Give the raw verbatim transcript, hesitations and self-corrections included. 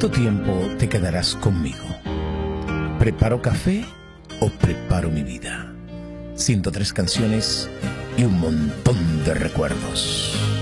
¿Cuánto tiempo te quedarás conmigo? ¿Preparo café o preparo mi vida? ciento tres canciones y un montón de recuerdos.